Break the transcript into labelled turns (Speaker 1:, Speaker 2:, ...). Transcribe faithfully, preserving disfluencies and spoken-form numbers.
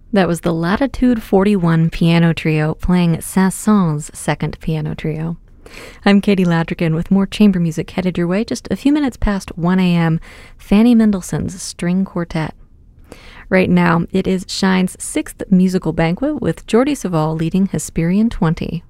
Speaker 1: That was the Latitude forty-one Piano Trio playing Saint-Saëns' Second Piano Trio. I'm Katie Ladrigan with more chamber music headed your way just a few minutes past one a.m. Fanny Mendelssohn's String Quartet. Right now, it is Shine's sixth musical banquet with Jordi Savall leading Hesperian twenty.